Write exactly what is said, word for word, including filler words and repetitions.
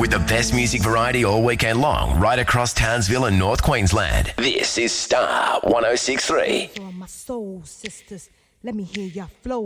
with the best music variety all weekend long, right across Townsville and North Queensland. This is Star one oh six point three. On my soul, sisters, let me hear your flow.